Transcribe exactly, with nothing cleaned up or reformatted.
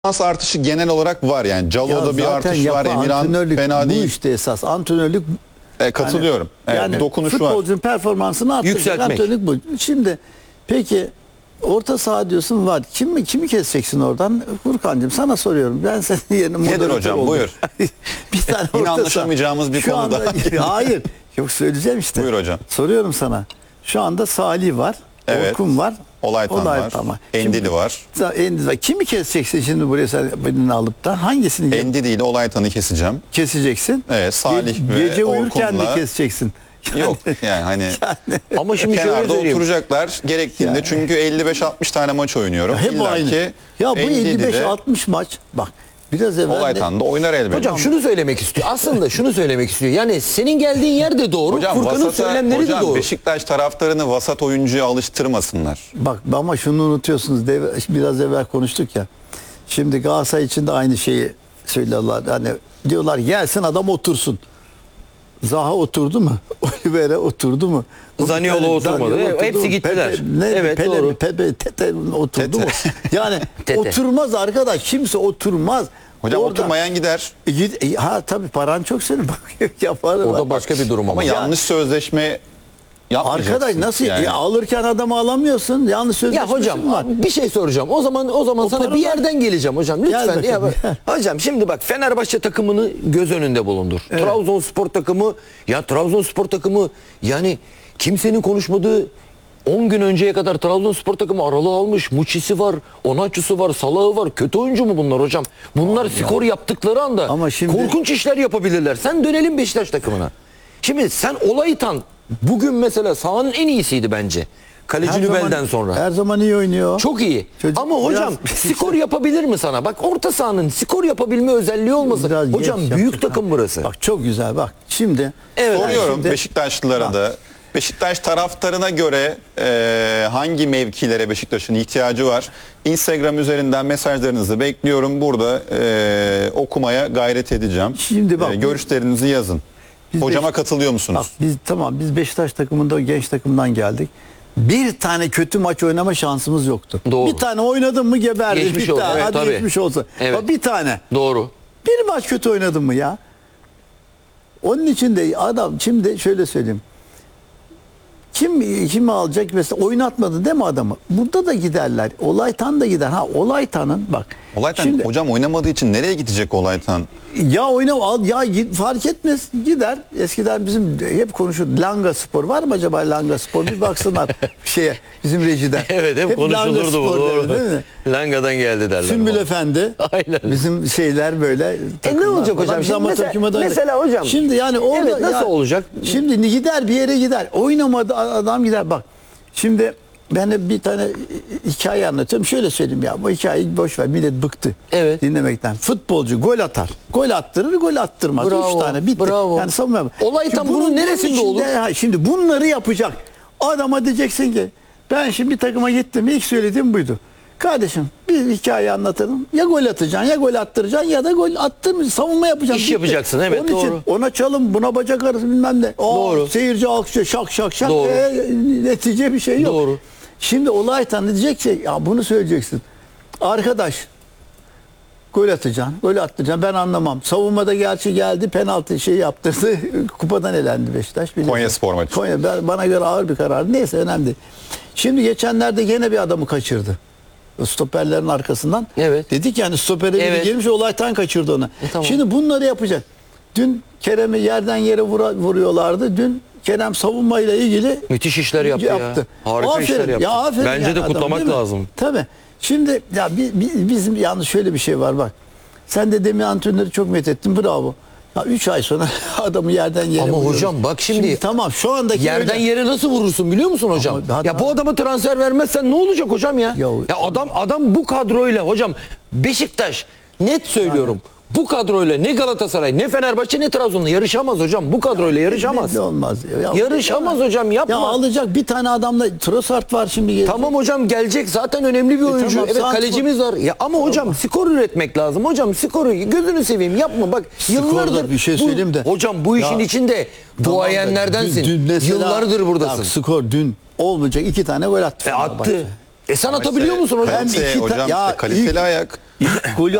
Performans artışı genel olarak var yani. Calo'da bir artış var. Emirhan fena bu değil. Bu işte esas antrenörlük. E, katılıyorum. Yani, evet, yani dokunuşu futbolcunun var. performansını arttıracak antrenörlük bu. Şimdi peki orta saha diyorsun var. Kimi kimi keseceksin oradan? Furkancığım sana soruyorum. Ben senin yerine moderatör Nedir hocam? oldum. Buyur. Bir tane Yine orta anlaşamayacağımız saha. bir Şu konu anda, daha. Hayır. Yok söyleyeceğim işte. Buyur hocam. Soruyorum sana. Şu anda Salih var. Evet. Orkun var. Olaytan var. var. Endidi Şimdi, var. Endidi var. Kimi keseceksin şimdi buraya sen birini alıp da? Hangisini Endidi ile Olaytan'ı keseceğim. keseceksin? Evet, Salih Ge- ve Gece uyurken Orkun'la- mi keseceksin? Yok yani hani Yani- Ama şimdi şöyle kenarda söyleyeyim. oturacaklar gerektiğinde Yani. çünkü elli beş altmış tane maç oynuyorum. Hep İlla aynı. ki Ya bu elli beş Endidi'de, altmış maç bak biraz evvel de- Olaytan'da oynar elbette. Hocam şunu söylemek istiyor. Aslında şunu söylemek istiyor. Yani senin geldiğin yer de doğru. Hocam, Furkan'ın vasata- söylemleri hocam, de doğru. Beşiktaş taraftarını vasat oyuncuya alıştırmasınlar. bak ama şunu unutuyorsunuz. Dev- Biraz evvel konuştuk ya. Şimdi Galatasaray için de aynı şeyi söylüyorlar. Hani diyorlar gelsin adam otursun. Zaha oturdu mu? Oliveira oturdu mu? Zaniolo oturmadı. Zaniolo Evet, oturdu hepsi mu? gittiler. Pepe, ne, Evet, Pele, doğru. Pepe, Tete oturdu Tete. mu? Yani Tete. oturmaz arkadaş. Kimse oturmaz. Hocam Orada- oturmayan gider. E, git- e, ha tabii paran çok senin. Bak yaparım. Orada başka bir durum ama. Ama yanlış sözleşme yapmayacaksın. Arkadaş nasıl yani. ya, alırken adamı alamıyorsun. Yanlış Ya sözleşmesi hocam mi var? bir şey soracağım. O zaman o zaman O sana paralar- bir yerden geleceğim hocam. Lütfen. bakayım, Ya bak- gel. hocam şimdi bak Fenerbahçe takımını göz önünde bulundur. Trabzonspor takımı ya Trabzonspor takımı yani kimsenin konuşmadığı on gün önceye kadar Trabzonspor takımı aralığı almış. Muçisi var, Onaçu'su var, Salah'ı var. Kötü oyuncu mu bunlar hocam? Bunlar skor yaptıkları anda Ama şimdi- korkunç işler yapabilirler. Sen dönelim Beşiktaş takımına. Şimdi sen Olaytan bugün mesela sahanın en iyisiydi bence. Kaleci Her Nübel'den zaman- sonra. Her zaman iyi oynuyor. Çok iyi. Çocuk Ama hocam biraz- skor yapabilir mi sana? Bak orta sahanın skor yapabilme özelliği olmasa. Biraz Hocam geç büyük yaptı. takım burası. Bak çok güzel bak. Şimdi Evet. Soruyorum Şimdi- Beşiktaşlılara Bak. da. Beşiktaş taraftarına göre e, hangi mevkilere Beşiktaş'ın ihtiyacı var? Instagram üzerinden mesajlarınızı bekliyorum. Burada e, okumaya gayret edeceğim. Şimdi bak- E, görüşlerinizi yazın. Biz Hocama Beş- katılıyor musunuz? Bak biz tamam biz Beşiktaş takımında genç takımdan geldik. Bir tane kötü maç oynama şansımız yoktu. Doğru. Bir tane oynadın mı geberdi. Geçmiş bir olsun, tane, evet, hadi tabii. geçmiş olsun. Evet. Bak, bir tane. Doğru. Bir maç kötü oynadın mı ya? Onun için de adam şimdi şöyle söyleyeyim. Kim kimi alacak mesela oynatmadı değil mi adamı? Burada da giderler. Olaytan da gider. Ha Olaytan'ın bak. Olaytan şimdi- hocam oynamadığı için nereye gidecek Olaytan? Ya oyna al ya git, fark etmez gider. Eskiden bizim hep konuşur Langa Spor var mı acaba Langa Spor bir baksınlar şeye bizim rejiden. Evet hep, Langa konuşulurdu bu. Spor Doğru. derdi, değil mi? Langa'dan geldi derler. Sümbül bana. Efendi. Aynen. Bizim şeyler böyle. E ne takımlar olacak falan. hocam? Biz Şimdi amatör mesela, kümede oynadık. mesela hocam. Şimdi yani orada Evet, nasıl ya- olacak? Şimdi gider bir yere gider. Oynamadı adam gider. Bak şimdi ben de bir tane hikaye anlatıyorum. Şöyle söyleyeyim ya bu hikayeyi boş ver. Millet bıktı Evet. dinlemekten. Futbolcu gol atar. Gol attırır, gol attırmaz. Bravo, Üç tane bitti. bravo. Yani savunma. Olay Şimdi tam bunun- bunun neresinde içinde- olur? ha, şimdi bunları yapacak. Adama diyeceksin ki ben şimdi bir takıma gittim. İlk söylediğim buydu. Kardeşim bir hikaye anlatalım. Ya gol atacaksın ya gol attıracaksın ya da gol attırmayacaksın. Savunma yapacaksın. İş Bitti. yapacaksın, evet, Onun için doğru. ona çalım buna bacak arası bilmem ne. Aa, Doğru. Seyirci alkışlıyor şak şak şak. Doğru. Ee, netice bir şey yok. Doğru. Şimdi Olaytan diyecek ki ya bunu söyleyeceksin. Arkadaş gol atacaksın, gol attıracaksın. Ben anlamam. Savunmada gerçi geldi, penaltı şey yaptırdı. Kupadan elendi Beşiktaş. biliyorsun. Konyaspor maçı. Konya, ben- bana göre ağır bir karar. Neyse önemli değil. Şimdi geçenlerde gene bir adamı kaçırdı. O stoperlerin arkasından. Evet. Dedik yani stopere biri Evet. gelmiş Olaytan kaçırdı onu. E, tamam. Şimdi bunları yapacak. Dün Kerem'i yerden yere vura, vuruyorlardı. Dün Kerem savunmayla ilgili Müthiş işler yaptı, ya. Harika Aferin. işler yaptı. Ya aferin Bence yani de adam, kutlamak değil mi? lazım. Tabii. Şimdi ya bi- bi- bizim yalnız şöyle bir şey var bak. Sen de demin antrenörü çok methettin. Bravo. Ya üç ay sonra adamı yerden yere Ama vuruyoruz. hocam bak şimdi- tamam şu andaki Yerden öyle. yere nasıl vurursun biliyor musun hocam? Ama daha- ya bu adama transfer vermezsen ne olacak hocam ya? Ya- Ya, adam adam bu kadroyla hocam Beşiktaş net söylüyorum. Bu kadroyla ne Galatasaray ne Fenerbahçe ne Trabzon'la yarışamaz hocam. Bu kadroyla yarışamaz. Belli olmaz. Ya, Yarışamaz hocam, yapma. Ya alacak bir tane adamla Trossard var şimdi. gelecek. Tamam hocam gelecek zaten önemli bir oyuncu. tamam, evet saat- kalecimiz var. Ya ama hocam skor üretmek lazım. Hocam skoru gözünü seveyim yapma bak. Skorda Yıllardır bir şey bu- söyleyeyim de. Hocam bu işin Ya, içinde Tamam da duayenlerdensin. dün- dün mesela- Yıllardır buradasın. Bak, skor dün olmayacak iki tane gol attı. E, attı. E sen atabiliyor musun hocam? Ben Kalite, iki ta- hocam ya işte kaliteli ilk- ayak. İlk golü